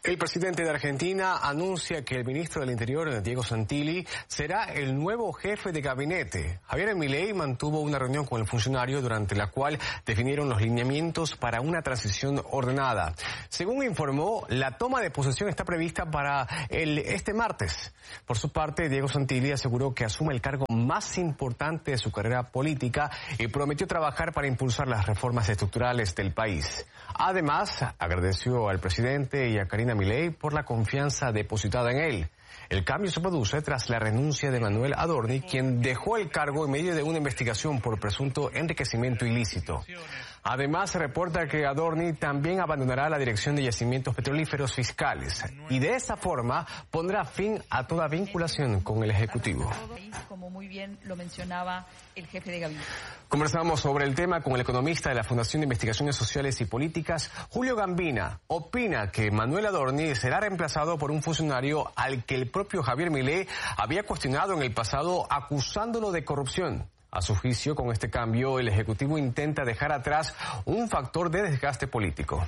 El presidente de Argentina anuncia que el ministro del Interior, Diego Santilli, será el nuevo jefe de gabinete. Javier Milei mantuvo una reunión con el funcionario durante la cual definieron los lineamientos para una transición ordenada. Según informó, la toma de posesión está prevista para este martes. Por su parte, Diego Santilli aseguró que asume el cargo más importante de su carrera política y prometió trabajar para impulsar las reformas estructurales del país. Además, agradeció al presidente y a Karina Milei por la confianza depositada en él. El cambio se produce tras la renuncia de Manuel Adorni, quien dejó el cargo en medio de una investigación por presunto enriquecimiento ilícito. Además, se reporta que Adorni también abandonará la dirección de yacimientos petrolíferos fiscales y de esta forma pondrá fin a toda vinculación con el Ejecutivo. Como muy bien lo mencionaba el jefe de gabinete. Conversamos sobre el tema con el economista de la Fundación de Investigaciones Sociales y Políticas, Julio Gambina. Opina que Manuel Adorni será reemplazado por un funcionario al que el propio Javier Milei había cuestionado en el pasado acusándolo de corrupción. A su juicio, con este cambio, el Ejecutivo intenta dejar atrás un factor de desgaste político.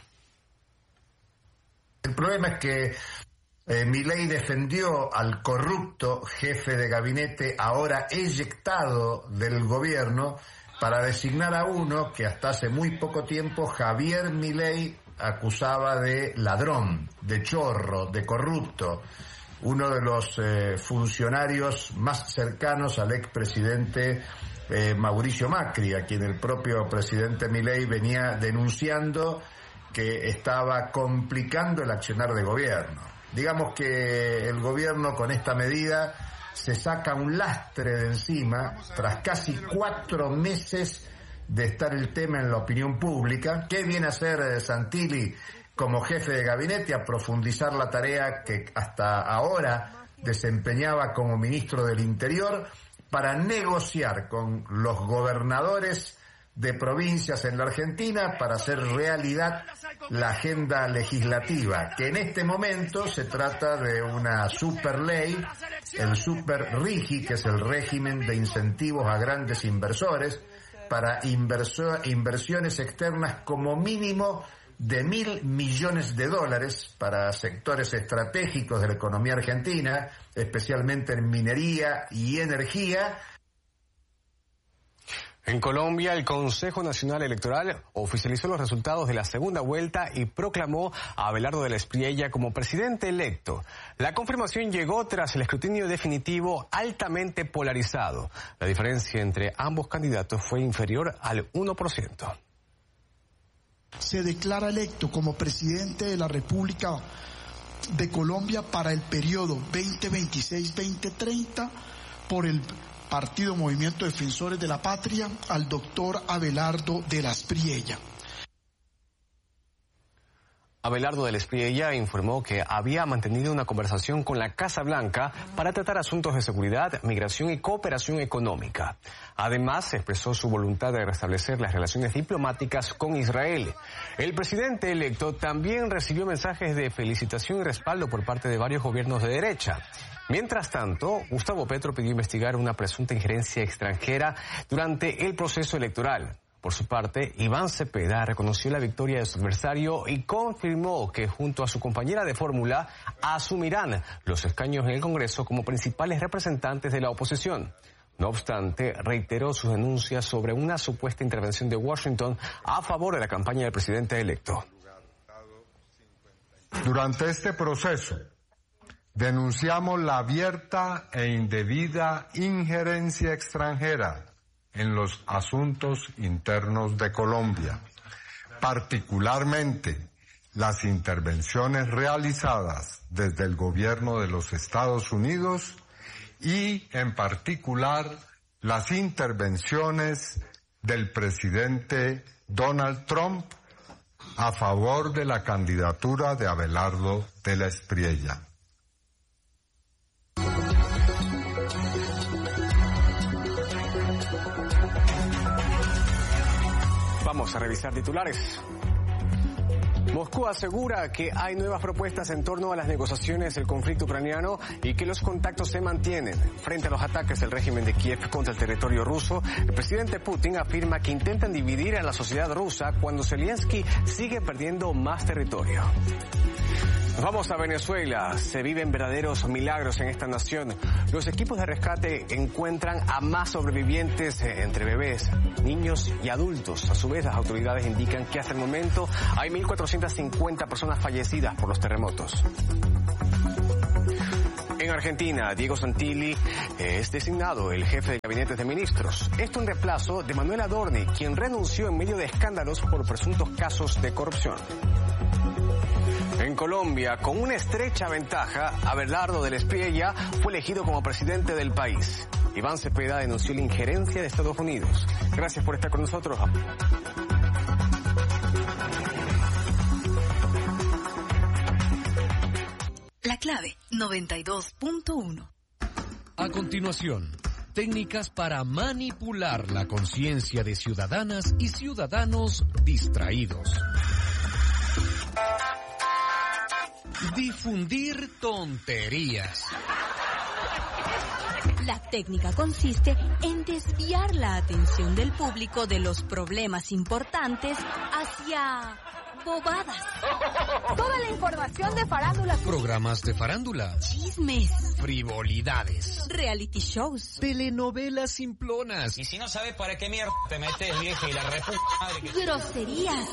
El problema es que Milei defendió al corrupto jefe de gabinete, ahora eyectado del gobierno, para designar a uno que hasta hace muy poco tiempo Javier Milei acusaba de ladrón, de chorro, de corrupto. Uno de los funcionarios más cercanos al expresidente Mauricio Macri, a quien el propio presidente Milei venía denunciando que estaba complicando el accionar de gobierno. Digamos que el gobierno con esta medida se saca un lastre de encima tras casi 4 meses de estar el tema en la opinión pública. ¿Qué viene a hacer Santilli como jefe de gabinete? A profundizar la tarea que hasta ahora desempeñaba como ministro del Interior para negociar con los gobernadores de provincias en la Argentina para hacer realidad la agenda legislativa, que en este momento se trata de una super ley, el super RIGI, que es el régimen de incentivos a grandes inversores, para inversiones externas como mínimo de $1.000 millones para sectores estratégicos de la economía argentina, especialmente en minería y energía. En Colombia, el Consejo Nacional Electoral oficializó los resultados de la segunda vuelta y proclamó a Abelardo de la Espriella como presidente electo. La confirmación llegó tras el escrutinio definitivo altamente polarizado. La diferencia entre ambos candidatos fue inferior al 1%. Se declara electo como presidente de la República de Colombia para el periodo 2026-2030 por el Partido Movimiento Defensores de la Patria al doctor Abelardo de la Espriella. Abelardo de la Espriella informó que había mantenido una conversación con la Casa Blanca para tratar asuntos de seguridad, migración y cooperación económica. Además, expresó su voluntad de restablecer las relaciones diplomáticas con Israel. El presidente electo también recibió mensajes de felicitación y respaldo por parte de varios gobiernos de derecha. Mientras tanto, Gustavo Petro pidió investigar una presunta injerencia extranjera durante el proceso electoral. Por su parte, Iván Cepeda reconoció la victoria de su adversario y confirmó que junto a su compañera de fórmula asumirán los escaños en el Congreso como principales representantes de la oposición. No obstante, reiteró sus denuncias sobre una supuesta intervención de Washington a favor de la campaña del presidente electo. Durante este proceso, denunciamos la abierta e indebida injerencia extranjera en los asuntos internos de Colombia, particularmente las intervenciones realizadas desde el gobierno de los Estados Unidos y, en particular, las intervenciones del presidente Donald Trump a favor de la candidatura de Abelardo de la Espriella. Vamos a revisar titulares. Moscú asegura que hay nuevas propuestas en torno a las negociaciones del conflicto ucraniano y que los contactos se mantienen. Frente a los ataques del régimen de Kiev contra el territorio ruso, el presidente Putin afirma que intentan dividir a la sociedad rusa cuando Zelensky sigue perdiendo más territorio. Nos vamos a Venezuela. Se viven verdaderos milagros en esta nación. Los equipos de rescate encuentran a más sobrevivientes entre bebés, niños y adultos. A su vez, las autoridades indican que hasta el momento hay 1.450 personas fallecidas por los terremotos. En Argentina, Diego Santilli es designado el jefe de gabinete de ministros. Esto en reemplazo de Manuel Adorni, quien renunció en medio de escándalos por presuntos casos de corrupción. En Colombia, con una estrecha ventaja, Abelardo del Espriella fue elegido como presidente del país. Iván Cepeda denunció la injerencia de Estados Unidos. Gracias por estar con nosotros. La clave 92.1. A continuación, técnicas para manipular la conciencia de ciudadanas y ciudadanos distraídos. Difundir tonterías. La técnica consiste en desviar la atención del público de los problemas importantes hacia bobadas. Toda la información de farándula. Programas de farándula. Chismes. Frivolidades. Reality shows. Telenovelas simplonas. Y si no sabes para qué mierda te metes, vieja, y la reputa madre que... Groserías.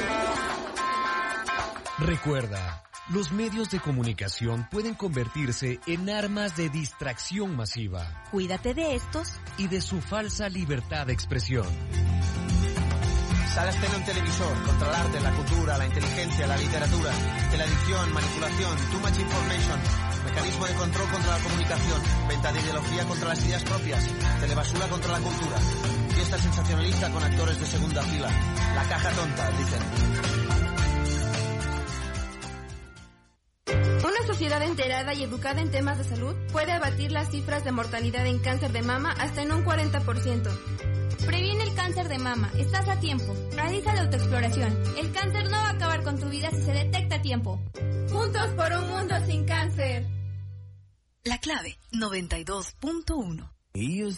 Recuerda, los medios de comunicación pueden convertirse en armas de distracción masiva. Cuídate de estos y de su falsa libertad de expresión. Salas en un televisor, controlarte la cultura, la inteligencia, la literatura, teledicción, manipulación, too much information, mecanismo de control contra la comunicación, venta de ideología contra las ideas propias, telebasura contra la cultura, fiesta sensacionalista con actores de segunda fila, la caja tonta, dicen. Una sociedad enterada y educada en temas de salud puede abatir las cifras de mortalidad en cáncer de mama hasta en un 40%. Previene el cáncer de mama, estás a tiempo. Realiza la autoexploración. El cáncer no va a acabar con tu vida si se detecta a tiempo. Juntos por un mundo sin cáncer. La clave 92.1.